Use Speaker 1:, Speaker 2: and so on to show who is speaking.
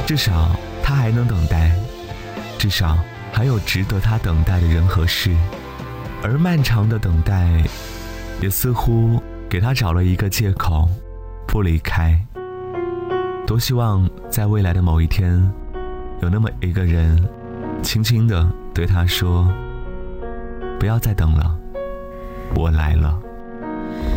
Speaker 1: 至少他还能等待，至少还有值得他等待的人和事。而漫长的等待也似乎给他找了一个借口不离开。多希望在未来的某一天，有那么一个人轻轻地对他说，不要再等了，我来了。